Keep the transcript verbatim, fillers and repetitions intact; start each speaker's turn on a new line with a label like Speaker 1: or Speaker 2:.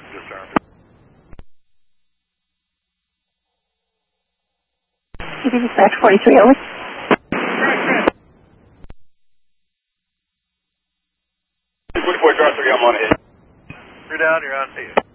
Speaker 1: Disarmed.
Speaker 2: T V dispatch forty-three, over.
Speaker 1: forty-four, drop three, I'm on it.
Speaker 3: You're down, you're on.